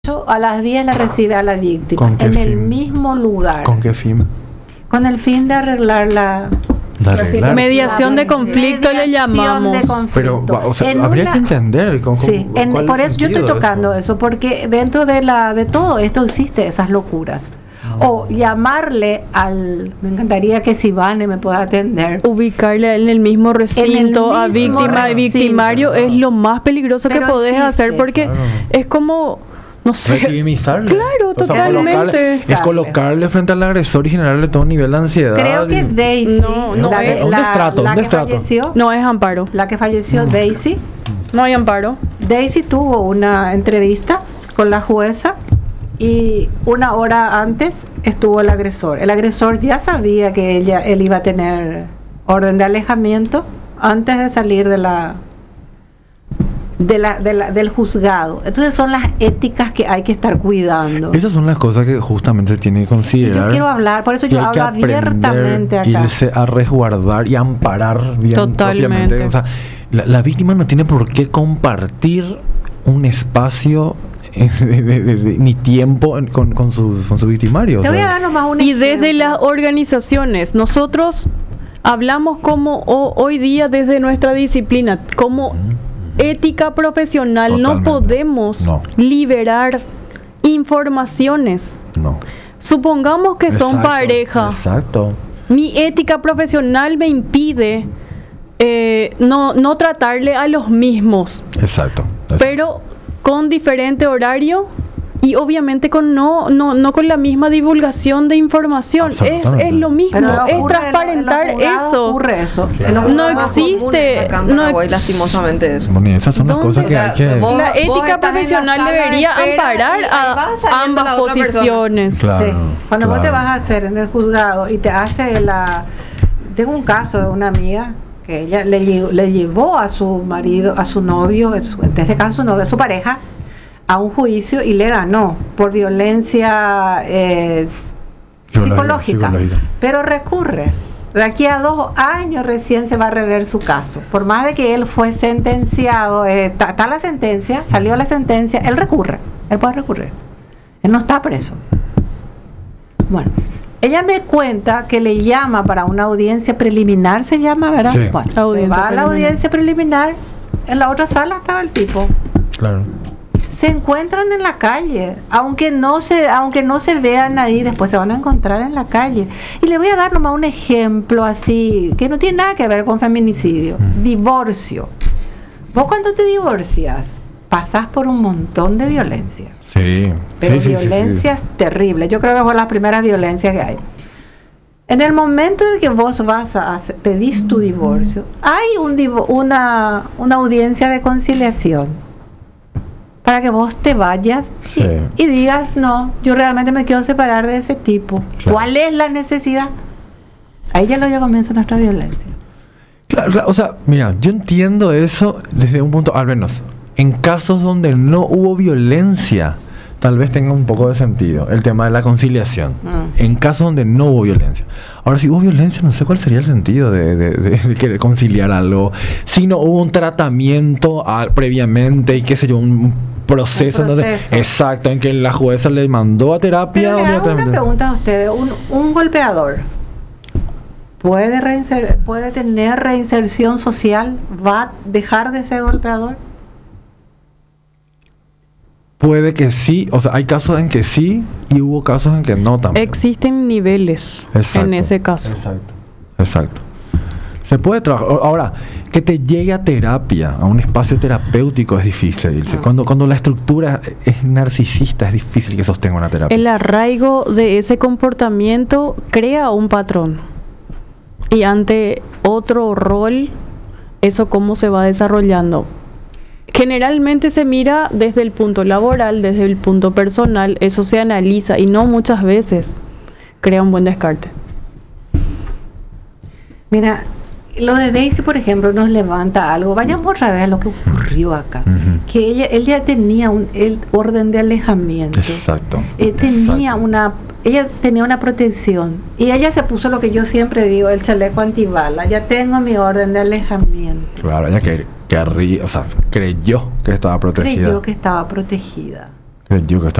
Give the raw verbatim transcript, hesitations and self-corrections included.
A las diez la recibe a la víctima en el fin? mismo lugar. ¿Con qué fin? Con el fin de arreglar la... De arreglar. Mediación de conflicto le llamamos. De conflicto. Pero, o sea, En habría una- que entender con, Sí, con- en- cuál es por el eso yo estoy sentido de tocando eso. porque dentro de la de todo esto existe esas locuras. O llamarle al... Me encantaría que Sivane me pueda atender. Ubicarle en el mismo recinto a mismo víctima y recinto. victimario es lo más peligroso que Pero podés existe. hacer porque Claro. es como, no sé, Revictimizarle. Claro, O sea, totalmente. colocarle- es colocarle frente al agresor y generarle todo un nivel de ansiedad. Creo que y- Daisy, No, no la, es. Un la- destrato, la un que destrato. falleció, no es amparo, la que falleció, Daisy, no hay amparo. Daisy tuvo una entrevista con la jueza y una hora antes estuvo el agresor. El agresor ya sabía que ella, él iba a tener orden de alejamiento antes de salir de la, de la, de la- del juzgado. Entonces son las éticas que hay que estar cuidando. Esas son las cosas que justamente se tiene que Y considerar. yo quiero hablar, por eso Y yo hay que hablo abiertamente aprender, acá. irse a resguardar y amparar bien Totalmente. propiamente. O sea, la, la víctima no tiene por qué compartir un espacio eh, de- de- de- de- ni tiempo en- con, con, su, con su victimario. Te o voy a sea. dar nomás un Y desde ejemplo. las organizaciones, nosotros hablamos como o- hoy día desde nuestra disciplina, como ética profesional, no Totalmente. podemos No. liberar informaciones. No. Supongamos que son Exacto, pareja. Exacto. Mi ética profesional me impide eh, no, no tratarle a los mismos, Exacto. exacto. pero con diferente horario y obviamente con no, no, no con la misma divulgación de información. Es, Absolutamente. es lo mismo, Pero es ocurre en lo- en transparentar los juzgados eso. Ocurre eso. Claro. En los No juzgados existe. Acá en no Paraguay, ex- lastimosamente, eso. Bueno, y esas son las ¿Dónde? cosas O que sea, hay que... vos- La vos ética estás en la profesional sala de debería espera amparar y ahí a va saliendo ambas la otra persona. posiciones. Claro, Sí. Cuando vos te claro. vas a hacer en el juzgado y te hace la... Tengo un caso de una amiga que ella le, lle- le llevó a su marido, a su novio, en, su- en este caso su novio, a su pareja, a un juicio y le ganó por violencia eh, s- Psicológica, psicológica. psicológica. Pero recurre. De aquí a dos años recién se va a rever su caso. Por más de que él fue sentenciado, eh, está está la sentencia, salió la sentencia, él recurre. Él puede recurrir. Él no está preso. Bueno, ella me cuenta que le llama para una audiencia preliminar, se llama, ¿verdad? Sí. Bueno, se Audiencia va a la preliminar. audiencia preliminar, en la otra sala estaba el tipo. Claro. Se encuentran en la calle, aunque no se, aunque no se vean ahí, después se van a encontrar en la calle. Y le voy a dar nomás un ejemplo así, que no tiene nada que ver con feminicidio. Mm. Divorcio. Vos cuando te divorcias, pasás por un montón de violencia. Sí. Pero sí, sí, sí, sí. violencias terribles. Yo creo que fue las primeras violencias que hay. En el momento de que vos vas a hacer, pedís tu divorcio, hay un divo- una, una audiencia de conciliación para que vos te vayas y, Sí. y digas, no, yo realmente me quiero separar de ese tipo. Claro. ¿Cuál es la necesidad? Ahí ya lo ya comienza nuestra violencia. Claro, claro, o sea, mira, yo entiendo eso desde un punto, al menos, en casos donde no hubo violencia, tal vez tenga un poco de sentido el tema de la conciliación. Mm. En casos donde no hubo violencia. Ahora, si hubo violencia, no sé cuál sería el sentido de, de- de- de querer conciliar algo. Si no hubo un tratamiento ah, previamente y qué sé yo, un proceso, Un donde- proceso. exacto, en que la jueza le mandó a terapia. Pero le hago una inmediatamente. pregunta a ustedes. Un, un golpeador puede reinser- puede tener reinserción social, va a dejar de ser golpeador. Puede que sí, o sea, hay casos en que sí y hubo casos en que no también. Existen niveles Exacto, en ese caso. Exacto. Exacto. Se puede trabajar. Ahora, que te llegue a terapia, a un espacio terapéutico es difícil, Ilse. Ah. Cuando, cuando la estructura es narcisista, es difícil que sostenga una terapia. El arraigo de ese comportamiento crea un patrón. Y ante otro rol, eso cómo se va desarrollando. Generalmente se mira desde el punto laboral, desde el punto personal, eso se analiza y no muchas veces crea un buen descarte. Mira, lo de Daisy, por ejemplo, nos levanta algo. Vayamos otra vez a lo que ocurrió acá. Ujú. Que ella, él ya tenía un el orden de alejamiento. Exacto. Eh, tenía Exacto. una, ella tenía una protección. Y ella se puso lo que yo siempre digo, el chaleco antibala. Ya tengo mi orden de alejamiento. Claro, ella que, que arri- o sea, creyó que estaba protegida. Creyó que estaba protegida. Yo que